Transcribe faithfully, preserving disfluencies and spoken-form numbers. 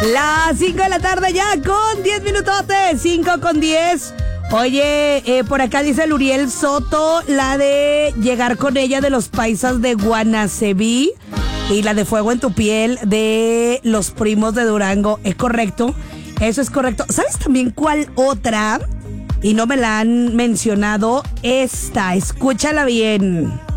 Las cinco de la tarde ya con diez minutotes, cinco con diez. Oye, eh, por acá dice Luriel Soto, la de Llegar con ella de los Paisas de Guanacebí y la de Fuego en tu piel de los Primos de Durango. ¿Es correcto? Eso es correcto. ¿Sabes también cuál otra? Y no me la han mencionado. Esta, escúchala bien.